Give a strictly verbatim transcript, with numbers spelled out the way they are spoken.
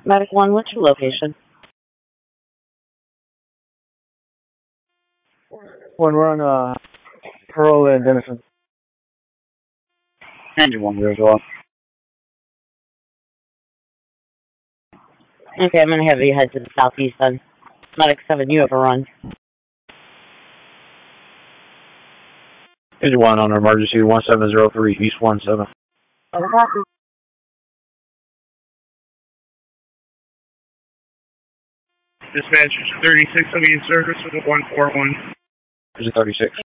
Medic one, what's your location? One, we're on uh, Pearl and Denison. Engine one here as well. Okay, I'm going to have you head to the southeast then. Medic seven, you have a run. Engine one on emergency one seven zero three, East one seven. Dispatch thirty-six, I'm in service with a one four one. Is it thirty-six?